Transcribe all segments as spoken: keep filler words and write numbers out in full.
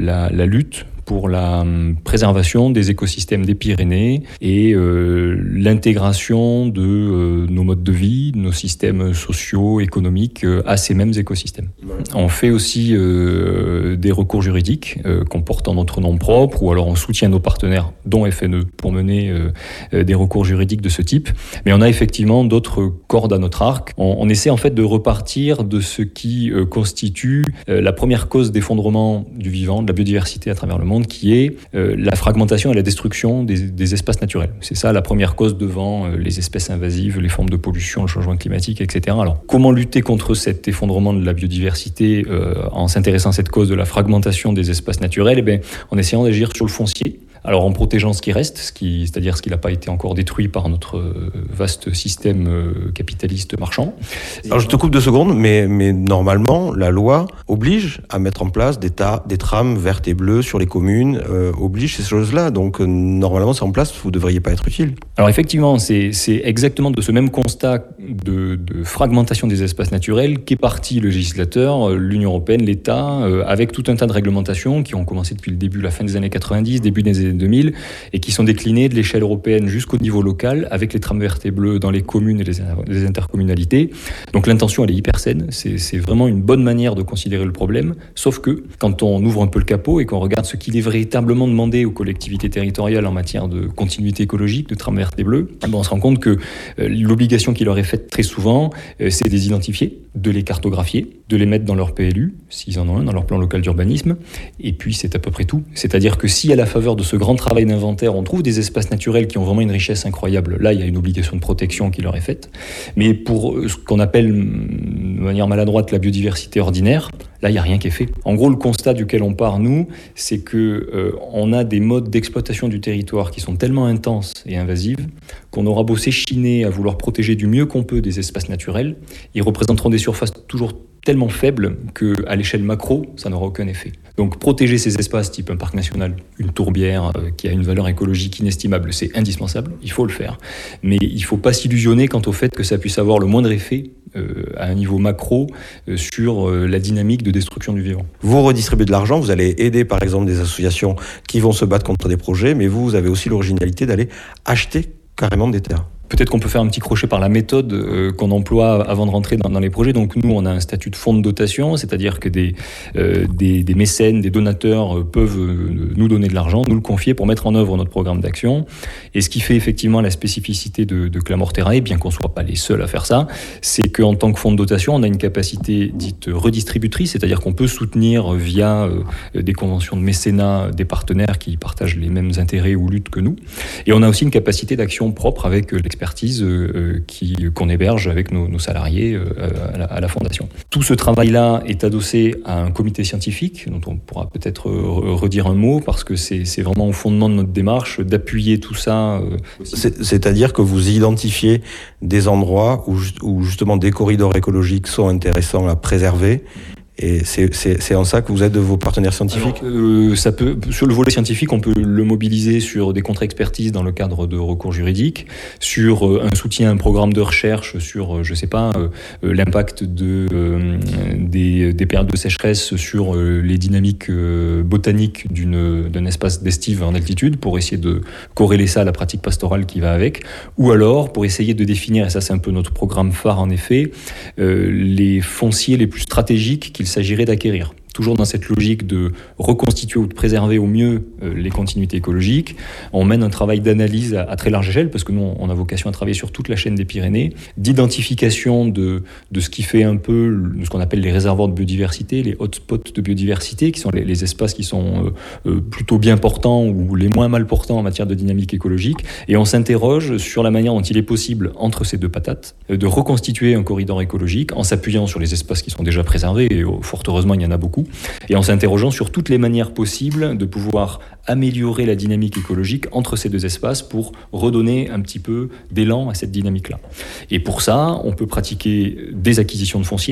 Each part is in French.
la, la lutte pour la préservation des écosystèmes des Pyrénées et euh, l'intégration de euh, nos modes de vie, de nos systèmes sociaux, économiques euh, à ces mêmes écosystèmes. On fait aussi euh, des recours juridiques euh, qu'on porte en notre nom propre, ou alors on soutient nos partenaires, dont F N E, pour mener euh, des recours juridiques de ce type. Mais on a effectivement d'autres cordes à notre arc. On, on essaie en fait de repartir de ce qui euh, constitue euh, la première cause d'effondrement du vivant, de la biodiversité à travers le monde, qui est euh, la fragmentation et la destruction des, des espaces naturels. C'est ça la première cause devant euh, les espèces invasives, les formes de pollution, le changement climatique, et cetera. Alors, comment lutter contre cet effondrement de la biodiversité euh, en s'intéressant à cette cause de la fragmentation des espaces naturels? Eh bien, en essayant d'agir sur le foncier. Alors en protégeant ce qui reste, ce qui, c'est-à-dire ce qui n'a pas été encore détruit par notre vaste système capitaliste marchand. Alors je te coupe deux secondes, mais, mais normalement, la loi oblige à mettre en place des, tas, des trames vertes et bleues sur les communes, euh, oblige ces choses-là. Donc euh, normalement, c'est en place, vous ne devriez pas être utile. Alors effectivement, c'est, c'est exactement de ce même constat de, de fragmentation des espaces naturels qu'est parti le législateur, l'Union européenne, l'État, euh, avec tout un tas de réglementations qui ont commencé depuis le début, la fin des années quatre-vingt-dix, début des années deux mille, et qui sont déclinées de l'échelle européenne jusqu'au niveau local, avec les trames vertes et bleues dans les communes et les, les intercommunalités. Donc l'intention, elle est hyper saine, c'est, c'est vraiment une bonne manière de considérer le problème, sauf que quand on ouvre un peu le capot et qu'on regarde ce qu'il est véritablement demandé aux collectivités territoriales en matière de continuité écologique, de trames vertes et bleues, on se rend compte que euh, l'obligation qui leur est faite très souvent, euh, c'est de les identifier, de les cartographier, de les mettre dans leur P L U, s'ils en ont un, dans leur plan local d'urbanisme, et puis c'est à peu près tout. C'est-à-dire que si à la faveur de ce grand travail d'inventaire, on trouve des espaces naturels qui ont vraiment une richesse incroyable, là il y a une obligation de protection qui leur est faite. Mais pour ce qu'on appelle de manière maladroite la biodiversité ordinaire, là il n'y a rien qui est fait. En gros, le constat duquel on part, nous, c'est qu'on euh, a des modes d'exploitation du territoire qui sont tellement intenses et invasives qu'on aura beau s'échiner à vouloir protéger du mieux qu'on peut des espaces naturels, ils représenteront des surfaces toujours tellement faible qu'à l'échelle macro, ça n'aura aucun effet. Donc protéger ces espaces type un parc national, une tourbière euh, qui a une valeur écologique inestimable, c'est indispensable, il faut le faire. Mais il ne faut pas s'illusionner quant au fait que ça puisse avoir le moindre effet euh, à un niveau macro euh, sur euh, la dynamique de destruction du vivant. Vous redistribuez de l'argent, vous allez aider par exemple des associations qui vont se battre contre des projets, mais vous, vous avez aussi l'originalité d'aller acheter carrément des terres. Peut-être qu'on peut faire un petit crochet par la méthode euh, qu'on emploie avant de rentrer dans, dans les projets. Donc nous, on a un statut de fonds de dotation, c'est-à-dire que des, euh, des, des mécènes, des donateurs euh, peuvent euh, nous donner de l'argent, nous le confier pour mettre en œuvre notre programme d'action. Et ce qui fait effectivement la spécificité de, de Clamart-Terrae, bien qu'on ne soit pas les seuls à faire ça, c'est qu'en tant que fonds de dotation, on a une capacité dite redistributrice, c'est-à-dire qu'on peut soutenir via euh, des conventions de mécénat des partenaires qui partagent les mêmes intérêts ou luttes que nous. Et on a aussi une capacité d'action propre avec l'expérience expertise euh, qui, qu'on héberge avec nos, nos salariés euh, à, la, à la Fondation. Tout ce travail-là est adossé à un comité scientifique, dont on pourra peut-être redire un mot, parce que c'est, c'est vraiment au fondement de notre démarche d'appuyer tout ça. Euh, c'est, c'est-à-dire que vous identifiez des endroits où, où justement des corridors écologiques sont intéressants à préserver. Et c'est, c'est, c'est en ça que vous êtes de vos partenaires scientifiques ? Alors, euh, ça peut, sur le volet scientifique, on peut le mobiliser sur des contre-expertises dans le cadre de recours juridiques, sur euh, un soutien à un programme de recherche sur, euh, je sais pas, euh, l'impact de, euh, des, des périodes de sécheresse sur euh, les dynamiques euh, botaniques d'une, d'un espace d'estive en altitude, pour essayer de corréler ça à la pratique pastorale qui va avec, ou alors pour essayer de définir, et ça c'est un peu notre programme phare en effet, euh, les fonciers les plus stratégiques qu'il s'agirait d'acquérir. Toujours dans cette logique de reconstituer ou de préserver au mieux euh, les continuités écologiques, on mène un travail d'analyse à, à très large échelle, parce que nous, on a vocation à travailler sur toute la chaîne des Pyrénées, d'identification de, de ce qui fait un peu le, ce qu'on appelle les réservoirs de biodiversité, les hotspots de biodiversité, qui sont les, les espaces qui sont euh, euh, plutôt bien portants ou les moins mal portants en matière de dynamique écologique. Et on s'interroge sur la manière dont il est possible, entre ces deux patates, euh, de reconstituer un corridor écologique en s'appuyant sur les espaces qui sont déjà préservés, et oh, fort heureusement, il y en a beaucoup, et en s'interrogeant sur toutes les manières possibles de pouvoir améliorer la dynamique écologique entre ces deux espaces pour redonner un petit peu d'élan à cette dynamique-là. Et pour ça, on peut pratiquer des acquisitions de foncier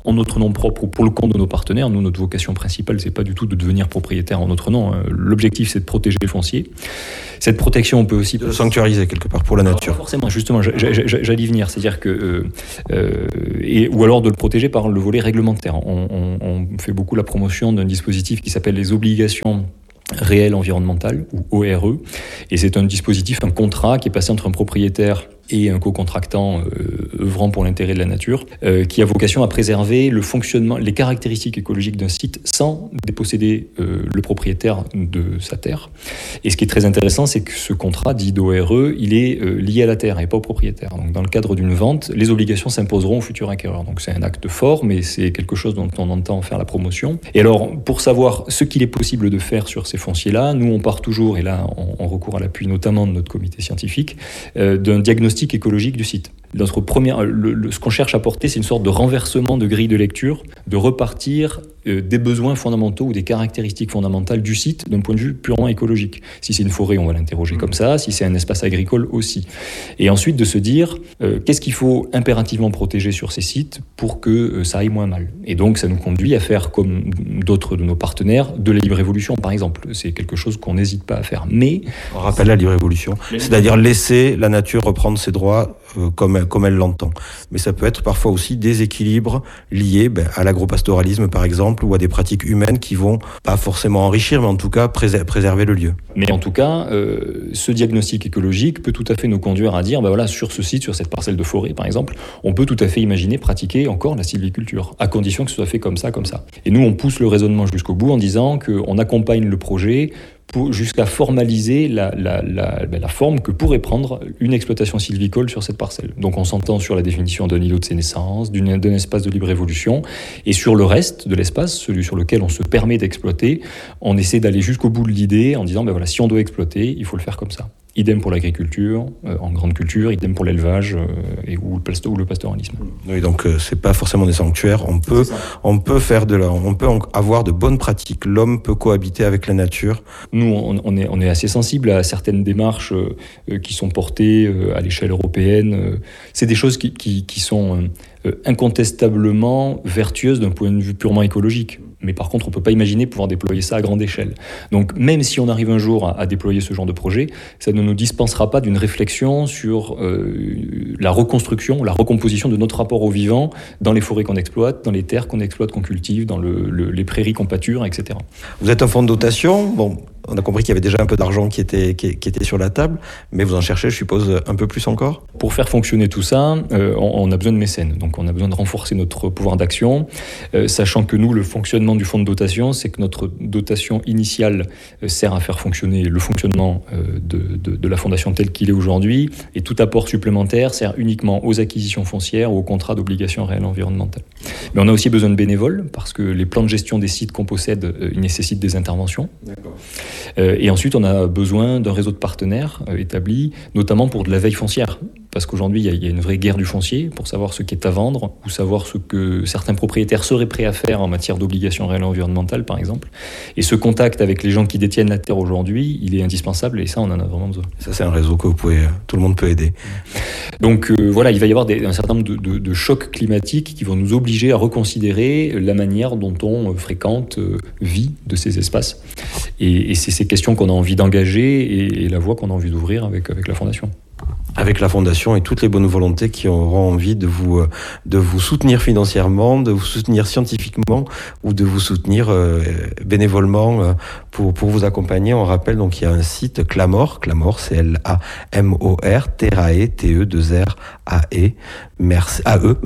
en notre nom propre ou pour le compte de nos partenaires. Nous, notre vocation principale, c'est pas du tout de devenir propriétaire en notre nom. L'objectif, c'est de protéger le foncier. Cette protection, on peut aussi... De le sanctuariser quelque part pour la nature. Alors, forcément, justement, j'allais y venir. C'est-à-dire que... Euh, euh, et, ou alors de le protéger par le volet réglementaire. On, on, on fait beaucoup la promotion d'un dispositif qui s'appelle les obligations réelles environnementales, ou O R E. Et c'est un dispositif, un contrat qui est passé entre un propriétaire et un co-contractant euh, œuvrant pour l'intérêt de la nature, euh, qui a vocation à préserver le fonctionnement, les caractéristiques écologiques d'un site sans déposséder euh, le propriétaire de sa terre. Et ce qui est très intéressant, c'est que ce contrat dit d'O R E, il est euh, lié à la terre et pas au propriétaire. Donc dans le cadre d'une vente, les obligations s'imposeront au futur acquéreur. Donc c'est un acte fort, mais c'est quelque chose dont on entend faire la promotion. Et alors, pour savoir ce qu'il est possible de faire sur ces fonciers-là, nous on part toujours, et là on, on recourt à l'appui notamment de notre comité scientifique, euh, d'un diagnostic écologique du site. Notre première, le, le, ce qu'on cherche à porter, c'est une sorte de renversement de grille de lecture, de repartir euh, des besoins fondamentaux ou des caractéristiques fondamentales du site d'un point de vue purement écologique. Si c'est une forêt, on va l'interroger comme ça. Si c'est un espace agricole, aussi. Et ensuite de se dire, euh, qu'est-ce qu'il faut impérativement protéger sur ces sites pour que euh, ça aille moins mal. Et donc, ça nous conduit à faire, comme d'autres de nos partenaires, de la libre évolution, par exemple. C'est quelque chose qu'on n'hésite pas à faire. Mais... On rappelle la libre évolution, c'est-à-dire laisser la nature reprendre ses droits euh, comme comme elle l'entend. Mais ça peut être parfois aussi des équilibres liés ben, à l'agropastoralisme, par exemple, ou à des pratiques humaines qui vont pas forcément enrichir, mais en tout cas préser- préserver le lieu. Mais en tout cas, euh, ce diagnostic écologique peut tout à fait nous conduire à dire, ben voilà, sur ce site, sur cette parcelle de forêt, par exemple, on peut tout à fait imaginer pratiquer encore la sylviculture, à condition que ce soit fait comme ça, comme ça. Et nous, on pousse le raisonnement jusqu'au bout en disant qu'on accompagne le projet pour, jusqu'à formaliser la, la, la, la forme que pourrait prendre une exploitation sylvicole sur cette parcelle. Donc on s'entend sur la définition d'un îlot de sénescence, d'une, d'un espace de libre évolution, et sur le reste de l'espace, celui sur lequel on se permet d'exploiter, on essaie d'aller jusqu'au bout de l'idée en disant, ben voilà, si on doit exploiter, il faut le faire comme ça. Idem pour l'agriculture, euh, en grande culture, idem pour l'élevage euh, et ou, le, ou le pastoralisme. Oui, donc euh, c'est pas forcément des sanctuaires. On peut, on peut faire de la, on peut avoir de bonnes pratiques. L'homme peut cohabiter avec la nature. Nous, on, on est, on est assez sensible à certaines démarches euh, qui sont portées euh, à l'échelle européenne. Euh, c'est des choses qui, qui, qui sont euh, incontestablement vertueuses d'un point de vue purement écologique. Mais par contre, on ne peut pas imaginer pouvoir déployer ça à grande échelle. Donc, même si on arrive un jour à, à déployer ce genre de projet, ça ne nous dispensera pas d'une réflexion sur euh, la reconstruction, la recomposition de notre rapport au vivant dans les forêts qu'on exploite, dans les terres qu'on exploite, qu'on cultive, dans le, le, les prairies qu'on pâture, et cetera. Vous êtes un fonds de dotation. Bon, on a compris qu'il y avait déjà un peu d'argent qui était, qui, qui était sur la table, mais vous en cherchez, je suppose, un peu plus encore ? Pour faire fonctionner tout ça, euh, on, on a besoin de mécènes. Donc, on a besoin de renforcer notre pouvoir d'action, euh, sachant que nous, le fonctionnement du fonds de dotation, c'est que notre dotation initiale euh, sert à faire fonctionner le fonctionnement euh, de, de, de la fondation tel qu'il est aujourd'hui, et tout apport supplémentaire sert uniquement aux acquisitions foncières ou aux contrats d'obligation réelle environnementale. Mais on a aussi besoin de bénévoles, parce que les plans de gestion des sites qu'on possède euh, nécessitent des interventions. D'accord. Euh, et ensuite, on a besoin d'un réseau de partenaires euh, établi, notamment pour de la veille foncière. Parce qu'aujourd'hui, il y, y a une vraie guerre du foncier pour savoir ce qui est à vendre ou savoir ce que certains propriétaires seraient prêts à faire en matière d'obligation réelle environnementale, par exemple. Et ce contact avec les gens qui détiennent la terre aujourd'hui, il est indispensable et ça, on en a vraiment besoin. Ça, c'est un réseau que vous pouvez, tout le monde peut aider. Donc euh, voilà, il va y avoir des, un certain nombre de, de, de chocs climatiques qui vont nous obliger à reconsidérer la manière dont on fréquente, euh, vit de ces espaces. Et, et c'est ces questions qu'on a envie d'engager et, et la voie qu'on a envie d'ouvrir avec, avec la Fondation. Avec la Fondation et toutes les bonnes volontés qui auront envie de vous, de vous soutenir financièrement, de vous soutenir scientifiquement ou de vous soutenir euh, bénévolement euh, pour, pour vous accompagner. On rappelle, donc, il y a un site Clamor, Clamor, c'est L A M O R, Terrae, T E deux R A E, merci, A E,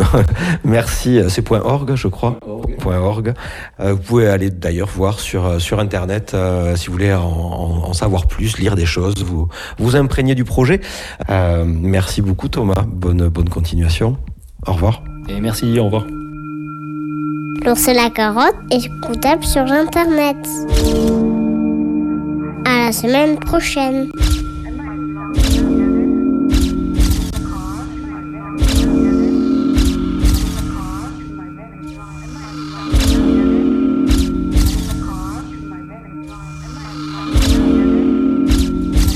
merci, c'est .org, je crois, .org. Euh, vous pouvez aller d'ailleurs voir sur, sur Internet, euh, si vous voulez en, en, en savoir plus, lire des choses, vous, vous imprégner du projet. Euh, merci beaucoup Thomas, bonne, bonne continuation. Au revoir. Et merci, au revoir. L'ours et la carotte est écoutable sur Internet. À la semaine prochaine.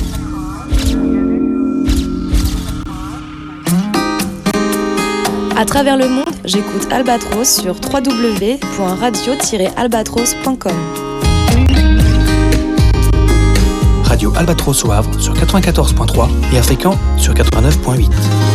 À travers le monde, j'écoute Albatros sur w w w point radio tiret albatros point com. Radio Albatros au Havre sur quatre-vingt-quatorze point trois et à Fécamp sur quatre-vingt-neuf point huit.